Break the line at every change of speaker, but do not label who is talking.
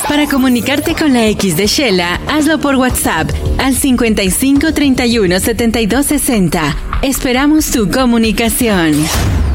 Para comunicarte con la X de Shela, hazlo por WhatsApp al 55 31 72 60. Esperamos tu comunicación.